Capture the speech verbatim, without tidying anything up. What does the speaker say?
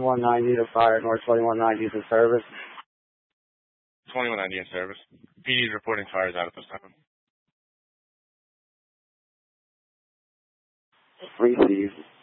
twenty-one ninety to fire North twenty-one ninety in service. twenty-one ninety in service. P D is reporting fires out at this time. Receive.